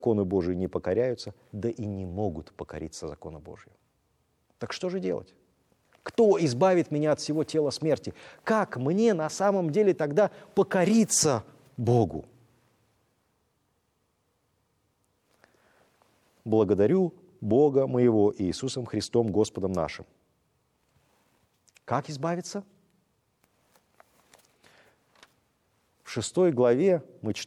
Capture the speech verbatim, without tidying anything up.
закону Божию не покоряются, да и не могут покориться закону Божию. Так что же делать? Кто избавит меня от всего тела смерти? Как мне на самом деле тогда покориться Богу? Благодарю Бога моего Иисусом Христом Господом нашим. Как избавиться? В шестой главе мы читаем,